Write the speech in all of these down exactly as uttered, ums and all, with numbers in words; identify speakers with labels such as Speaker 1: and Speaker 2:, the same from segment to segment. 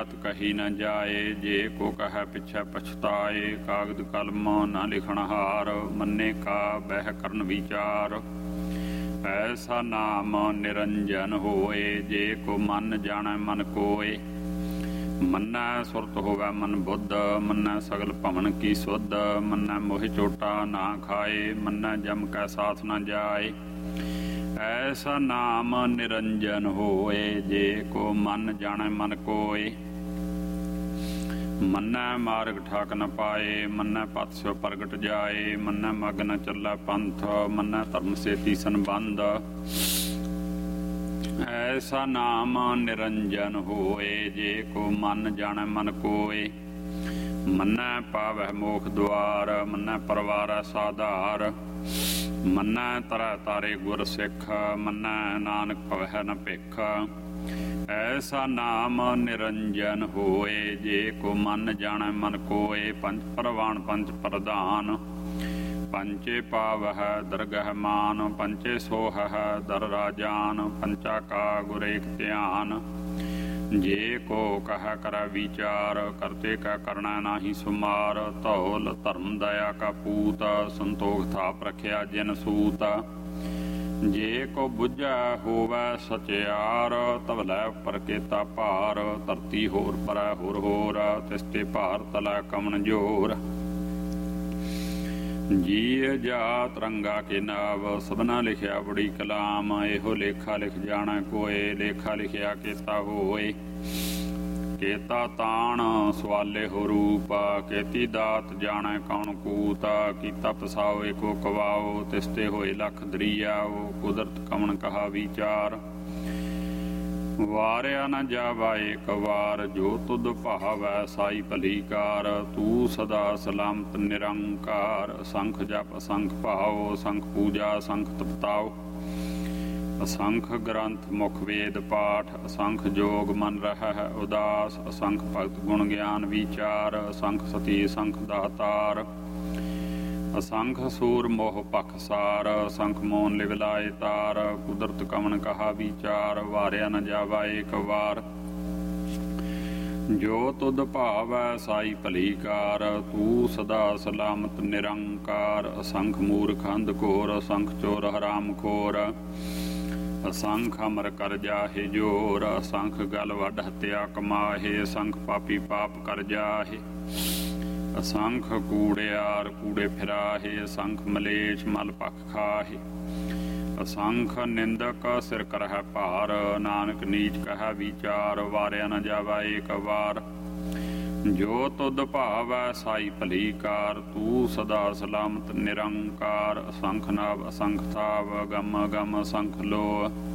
Speaker 1: जात कही न जाए, जे को कह पिछे पछताए। कागद कलम न लिखण हार, मन्ने का बह करन विचार। ऐसा नाम निरंजन होए, जे को मन जाने मन कोय। मन्नै सुरत होवै मन बुद्ध, मन्नै सगल भवन की सुध। मन्नै मोह चोटा ना खाए, मन्नै जम कै साथ न जाए। ऐसा नाम निरंजन होए, जे को मन जाने मन कोय। मन्नै मार्ग ठाक न पाए, मन्नै पथ स्यो प्रगट जाए। मन्नै मग न चलै पंथ, मन्नै धर्म सेती संबंध। ऐसा नाम निरंजन होए, जे को मन जाने मन कोय। मन्नै पावै मोख द्वार, मन्नै परवारै साधार। मन्नै तरै तारे गुर सिख, मन्नै नानक पवै न भिख। ऐसा नाम निरंजन होए, जे को मन जाने मन कोय। पंच परवान पंच प्रधान, पंचे पावह दरगह मान। पंचे सोहह दर राजान, पंचा का गुर एक ध्यान। जे को कह कर विचार, करते का करना नाही सुमार। धौल धर्म दया का पूत, संतोख थाप रखिया जिन सूत। जे को बुझै होवै सचियार, तवलै उपर केता भार। धरती होर परै होर होर, तिसते भार तलै कमन जोर। जी जात रंगा के नाव, सबना लिखिया बड़ी कलाम। एहो लेखा लिख जाना कोय, लेखा लिखिया केता होए। केता ताण सवाले हो रूप, केती दात जाने कौन कूत। कीता पसाओ एको कवाओ, तिसते होए लख दरियाओ। कुदरत कमन कहा विचार, वारिया न जावा एक वार। जो तुद भावै साई भली कार, तू सदा सलामत निरंकार। असंख जप असंख भाओ, असंख पूजा असंख तपताओ। असंख ग्रंथ मुख वेद पाठ, असंख जोग मन रहै उदास। असंख भगत गुण ज्ञान विचार, असंख सती असंख दातार। असंख सूर मोह पखसार, असंख मोन लिवलाए तार। कुदरत कमन कहा विचार, वारिया न जावा एक वार। जो तुद भावै साई भली कार, तू सदा सलामत निरंकार। असंख मूर्ख अंध घोर, असंख चोर हराम खोर। असंख अमर कर जाहे जोर, असंख गल वड हत्या कमाहे। असंख पापी पाप कर जाहे, असंख कूड़ियार कूड़े फिराहे। असंख मलेश मल पख खाहे, असंख निंदक सिर करह भार। नानक नीच कह विचार, वारिया न जावा एक वार। जो तुद भावै साई भली कार, तू सदा सलामत निरंकार। असंख नाव असंख थाव, गम गम असंख लो।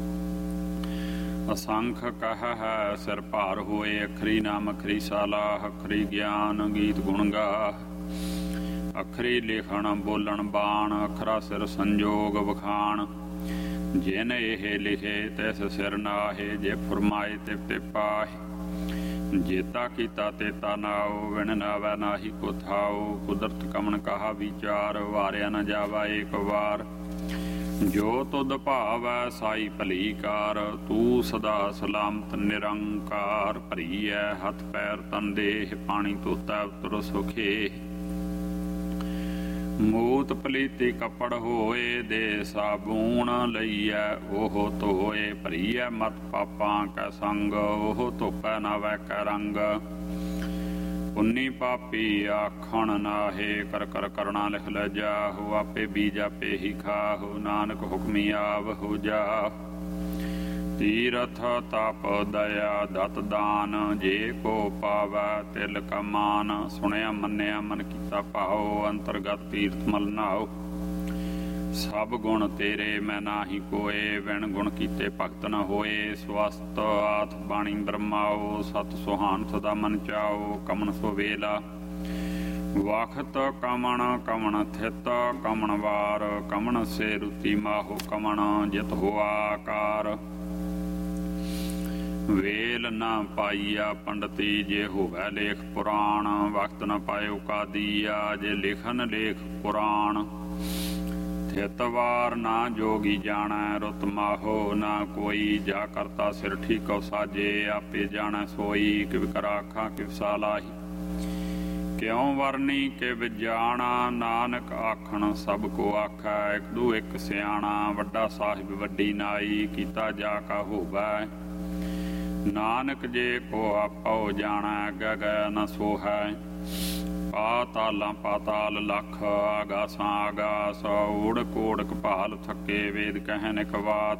Speaker 1: असंख कह है सिर भार होए, अखरी नाम अखरी सालाह। अखरी ज्ञान गीत गुण गाह, अखरी लिखण बोलण बाण। अखरा सिर संजोग वखाण, जिन एह लिखे तिस सिर नाहे। जे फरमाए तिव ते पाहे, जेता कीता तेता नाओ। विण नावै नाही को थाओ, कुदरत कमन कहा विचार। वारिया न जावा एक वार। जो तुद भावै साई भली कार, तू सदा सलामत निरंकार। भरी है हथ पैर तन देह, पानी धोता उतर सुखे। मूत पलीती कपड़ होए, दे साबून लईऐ ओह धोए। भरी है मत पापां कै संग, ओह धोपै न वैकै रंग। पुन्नी पापी आखण नाहे, कर कर करना लिख ल जाहु। आपे बीज आपे ही खाहु, नानक हुक्मी आव हो जाहु। तीरथ तप दया दत दान, जे को पावै तिल का मान। सुनिया मन्निया मन कीता भाओ, अंतरगत तीर्थ मल नाओ। सब गुण तेरे मैं नाही कोय, विण गुण कीते भगत न होए। स्वस्त आथ बाणी ब्रह्माओ, सत सुहान सदा मन चाओ। कमन सुवेला वखत कमन, कमन थित कमन वार। कमन से रुति माहो कमन, जित हो आकार। वेल न पाईया पंडती, जे होवै लेख पुराण। वक्त न पायो का दिया, जे लिखन लेख पुराण। ਹਿਤਵਾਰ ਨਾ ਜੋਗੀ ਜਾਣੈ ਰੁਤ ਮਾਹੋ ਨਾ ਕੋਈ। ਜਾ ਕਰਤਾ ਸਿਰ ਠੀਕੋ ਸਾਜੇ ਆਪੇ ਜਾਣੈ ਸੋਈ। ਕਿਵ ਕਰ ਆਖਾਂ ਕਿਵ ਸਾਲਾਹੀ ਕਿਉ ਵਰਨੀ ਕਿਵ ਜਾਣਾ। ਨਾਨਕ ਆਖਣ ਸਭ ਕੋ ਆਖੈ ਇਕ ਦੂ ਇਕ ਸਿਆਣਾ। ਵੱਡਾ ਸਾਹਿਬ ਵੱਡੀ ਨਾਈ ਕੀਤਾ ਜਾ ਕਾ ਹੋਵੈ। ਨਾਨਕ ਜੇ ਕੋ ਆਪੋ ਜਾਣੈ ਅੱਗੇ ਗਏ ਨ ਸੋਹੈ। ਪਾਤਾਲਾਂ ਪਾਤਾਲ ਲਖ ਆਗਾਸਾਂ ਆਗਾਸ। ਓੜਕ ਓੜਕ ਭਾਲ ਥੱਕੇ ਵੇਦ ਕਹਿਨ ਇਕ ਬਾਤ।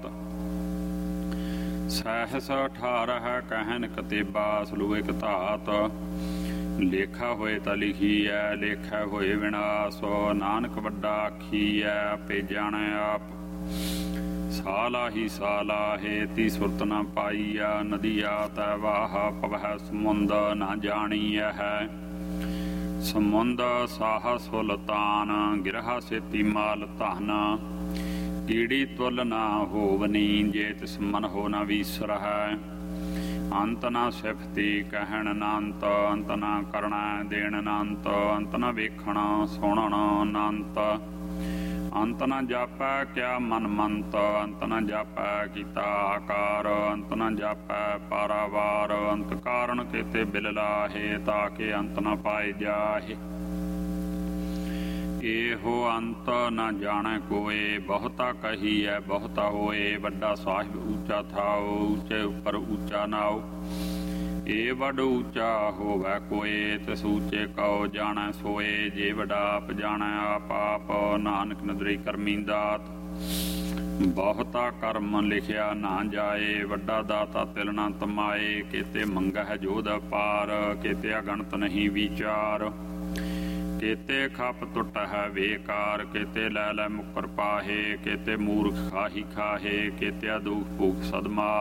Speaker 1: ਸਹਿਸ ਅਠਾਰਹ ਕਹਿਨ ਕਤੇਬਾ ਸਲੂ ਇਕ ਧਾਤ। ਲੇਖਾ ਹੋਏ ਤਾਂ ਲਿਖੀਐ ਲੇਖਾ ਹੋਏ ਵਿਨਾਸ਼। ਨਾਨਕ ਵੱਡਾ ਆਖੀਐ ਆਪੇ ਜਾਣੈ ਆਪ। ਸਾਲਾਹੀ ਸਾਲਾਹੇ ਤੀ ਸੁਰਤ ਨ ਪਾਈਆ। ਨਦੀਆ ਤੈ ਵਾਹ ਪਵਹਿ ਸਮੁੰਦ ਨਾ ਜਾਣੀਐ ਹੈ। ਸਮੁੰਦ ਸਾਹ ਸੁਲਤਾਨ ਗਿਰਹਾ ਸੇਤੀ ਮਾਲ ਧਨ। ਕੀੜੀ ਤੁਲ ਨਾ ਹੋਵਨੀ ਜੇ ਤਿਸ ਮਨ ਹੋ ਨ ਵੀਸਰਹਿ। ਅੰਤ ਨਾ ਸਿਫਤੀ ਕਹਿਣ ਨ ਅੰਤ ਅੰਤ ਨਾ ਕਰਣਾ ਦੇਣ ਨ ਅੰਤ ਅੰਤ ਨ ਵੇਖਣਾ ਸੁਣਨ ਨ ਅੰਤ। ਅੰਤ ਨ ਜਾਪੈ ਕਿਆ ਮਨ ਮੰਤ ਅੰਤ ਨ ਜਾਪੈ ਕੀਤਾ ਆਕਾਰ। ਅੰਤ ਨ ਜਾਪੈ ਪਾਰਾਵਾਰ ਅੰਤ ਕਾਰਨ ਕੇਤੇ ਬਿਲ ਲਾਹੇ। ਤਾਕੇ ਅੰਤ ਨ ਪਾਏ ਜਾਹੇ। ਇਹੋ ਅੰਤ ਨ ਜਾਣੈ ਕੋਏ ਬਹੁਤਾ ਕਹੀਐ ਬਹੁਤਾ ਹੋਏ। ਵੱਡਾ ਸਾਹਿਬ ਉੱਚਾ ਥਾਓ ਉੱਚੇ ਉੱਪਰ ਉੱਚਾ ਨਾਓ। ਇਹ ਵੱਡ ਉੱਚਾ ਹੋਵੈ ਕੋਏ ਤਿਸ ਉੱਚੇ ਕਉ ਜਾਣੈ ਸੋਏ। ਜੇ ਵੱਡਾ ਆਪ ਜਾਣੈ ਆਪ ਆਪ ਨਾਨਕ ਨਦਰੀ ਕਰਮੀ ਦਾਤ। ਬਹੁਤਾ ਕਰਮ ਲਿਖਿਆ ਨਾ ਜਾਏ ਵੱਡਾ ਦਾਤਾ ਤਿਲ ਨਾ ਤਮਾਏ। ਕੇਤੇ ਮੰਗਹਿ ਜੋਧ ਅਪਾਰ ਕੇਤੇ ਅਗਣਤ ਨਹੀਂ ਵਿਚਾਰ। ਕੇਤੇ ਖਪ ਟੁੱਟ ਹੈ ਬੇਕਾਰ ਕੇਤੇ ਲੈ ਲੈ ਮੁਕਰ ਪਾਹੇ। ਕੇਤੇ ਮੂਰਖ ਖਾਹੀ ਖਾਹੇ ਕੇਤੇ ਦੁਖ ਭੂਖ ਸਦਮਾ।